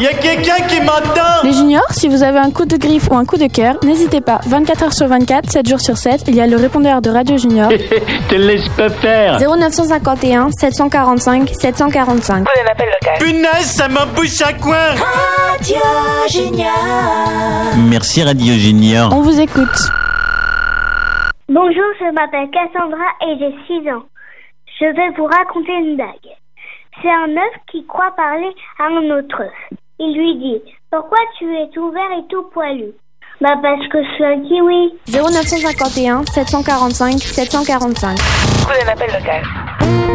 Y a quelqu'un qui m'entend? Les juniors, si vous avez un coup de griffe ou un coup de cœur, n'hésitez pas. 24 heures sur 24, 7 jours sur 7, il y a le répondeur de Radio Junior. Te laisse pas faire. 0951 745 745. Prenez l'appel local. Punaise, ça m'embouche à coin. Radio Junior. Merci Radio Junior. On vous écoute. Bonjour, je m'appelle Cassandra et j'ai 6 ans. Je vais vous raconter une blague. C'est un œuf qui croit parler à un autre œuf. Il lui dit « Pourquoi tu es tout vert et tout poilu ?»« Bah parce que je suis un kiwi. » 0951 745 745. Prenez l'appel local.